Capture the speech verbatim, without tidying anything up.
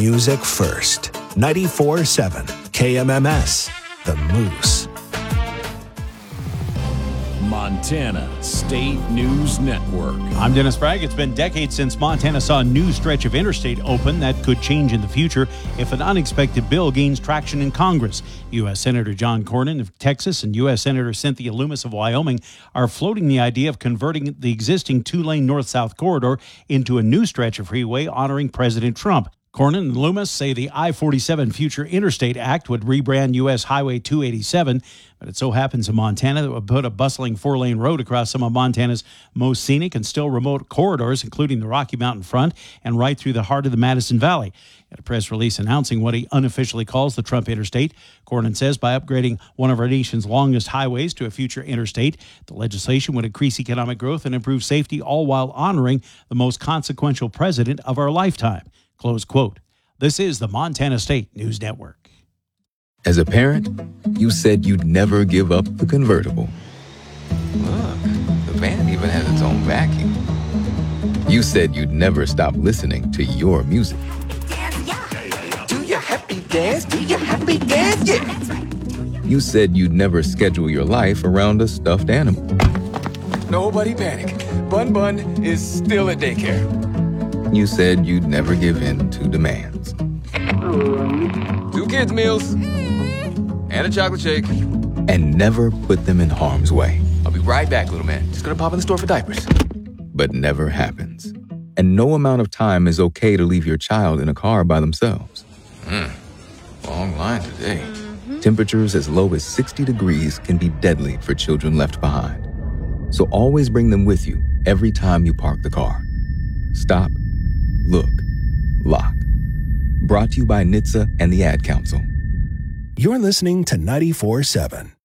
music first. ninety-four point seven K M M S, The Moose. Montana State News Network. I'm Dennis Bragg. It's been decades since Montana saw a new stretch of interstate open that could change in the future if an unexpected bill gains traction in Congress. U S. Senator John Cornyn of Texas and U S. Senator Cynthia Lummis of Wyoming are floating the idea of converting the existing two-lane north-south corridor into a new stretch of freeway honoring President Trump. Cornyn and Lummis say the I forty-seven Future Interstate Act would rebrand U S. Highway two eighty-seven, but it so happens in Montana that would put a bustling four-lane road across some of Montana's most scenic and still remote corridors, including the Rocky Mountain Front and right through the heart of the Madison Valley. In a press release announcing what he unofficially calls the Trump Interstate, Cornyn says by upgrading one of our nation's longest highways to a future interstate, the legislation would increase economic growth and improve safety, all while honoring the most consequential president of our lifetime. Close quote. This is the Montana State News Network. As a parent, you said you'd never give up the convertible. Look, the van even has its own vacuum. You said you'd never stop listening to your music. Do your happy dance, do your happy dance, yeah. You said you'd never schedule your life around a stuffed animal. Nobody panic. Bun Bun is still at daycare. You said you'd never give in to demands. Two kids' meals and a chocolate shake. And never put them in harm's way. I'll be right back, little man. Just gonna pop in the store for diapers. But never happens. And no amount of time is okay to leave your child in a car by themselves. Hmm. Long line today. Mm-hmm. Temperatures as low as sixty degrees can be deadly for children left behind. So always bring them with you every time you park the car. Stop. Look. Lock. Brought to you by N H T S A and the Ad Council. You're listening to ninety-four point seven